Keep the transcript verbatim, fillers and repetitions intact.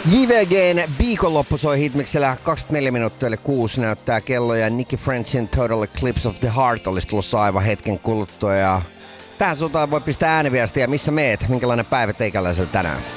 J V G:n viikonloppu soi Hitmiksellä kaksikymmentäneljä minuuttia eli kuusi näyttää kello ja Nicky Frenchin Total Eclipse of the Heart olisi tulossa aivan hetken kuluttua ja tähän suuntaan voi pistää ääniviestiä, missä meet, minkälainen päivä teikäläisellä tänään.